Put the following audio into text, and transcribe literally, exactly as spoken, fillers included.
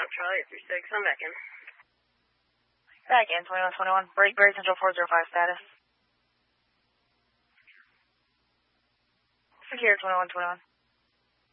Charlie three six, I'm back in. Back in, twenty-one twenty-one. Break, Berry Central four zero five status. Secure, twenty-one twenty-one.